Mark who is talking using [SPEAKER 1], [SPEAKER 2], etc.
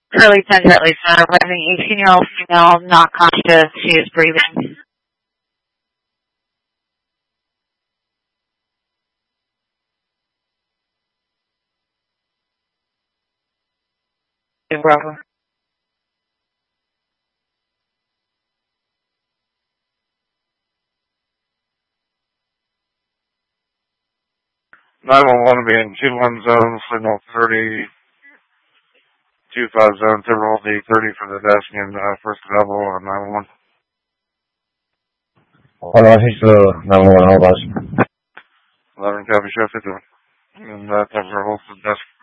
[SPEAKER 1] Curly Center at least not arriving. 18-year-old female, not conscious. She is breathing. Bravo.
[SPEAKER 2] 911 being 21 zone, signal 3025 zone, Timberwolf 830 for the desk and first available on 911.
[SPEAKER 3] Hold on, he's 911, hold on.
[SPEAKER 2] 11 copy, show 51. And Timberwolf for the desk.